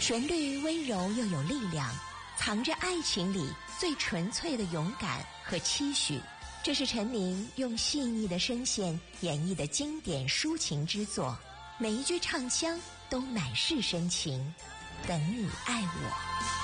旋律温柔又有力量，藏着爱情里最纯粹的勇敢和期许。这是陈琳用细腻的声线演绎的经典抒情之作，每一句唱腔都满是深情。等你爱我。